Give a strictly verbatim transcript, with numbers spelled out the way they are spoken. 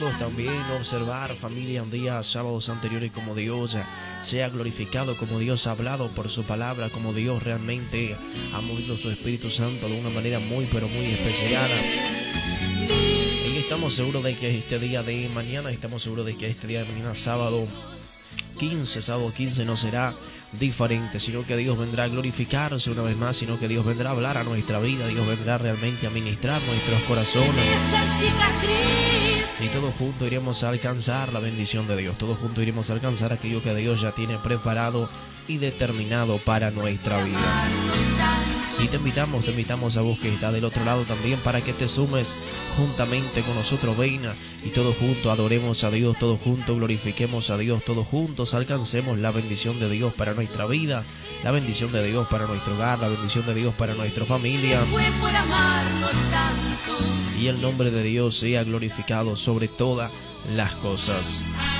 También observar, familia, en días sábados anteriores, como Dios sea glorificado, como Dios ha hablado por su palabra, como Dios realmente ha movido su Espíritu Santo de una manera muy pero muy especial. Y estamos seguros de que este día de mañana, estamos seguros de que este día de mañana, sábado quince, sábado quince, no será diferente, sino que Dios vendrá a glorificarse una vez más, sino que Dios vendrá a hablar a nuestra vida, Dios vendrá realmente a ministrar nuestros corazones. Y todos juntos iremos a alcanzar la bendición de Dios, todos juntos iremos a alcanzar aquello que Dios ya tiene preparado y determinado para nuestra vida. Y te invitamos, te invitamos a vos que está del otro lado también, para que te sumes juntamente con nosotros. Ven y todos juntos adoremos a Dios, todos juntos glorifiquemos a Dios, todos juntos alcancemos la bendición de Dios para nuestra vida, la bendición de Dios para nuestro hogar, la bendición de Dios para nuestra familia. Y el nombre de Dios sea glorificado sobre todas las cosas.